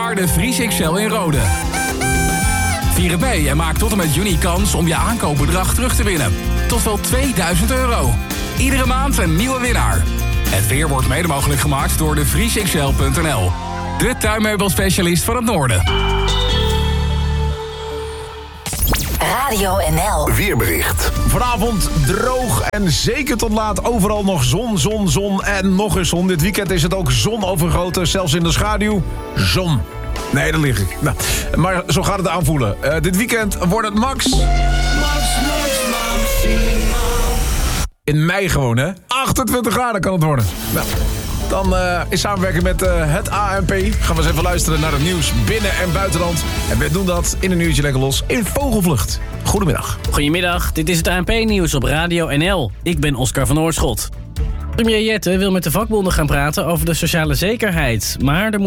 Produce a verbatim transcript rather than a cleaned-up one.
jaar de Vries X L in Rode. Vier het mee en maak tot en met juni kans om je aankoopbedrag terug te winnen. Tot wel tweeduizend euro. Iedere maand een nieuwe winnaar. Het weer wordt mede mogelijk gemaakt door de vries x l punt n l. De tuinmeubelspecialist van het noorden. Radio N L. Weerbericht. Vanavond droog en zeker tot laat overal nog zon, zon, zon en nog eens zon. Dit weekend is het ook zonovergoten, zelfs in de schaduw. Zon. Nee, daar lig ik. Nou, maar zo gaat het aanvoelen. Uh, dit weekend wordt het max... Max, max, maximaal. In mei gewoon, hè? achtentwintig graden kan het worden. Nou, dan uh, in samenwerking met uh, het A N P gaan we eens even luisteren naar het nieuws binnen- en buitenland. En we doen dat in een uurtje lekker los in vogelvlucht. Goedemiddag. Goedemiddag, dit is het A N P-nieuws op Radio N L. Ik ben Oscar van Oorschot. Premier Jette wil met de vakbonden gaan praten over de sociale zekerheid. Maar er moet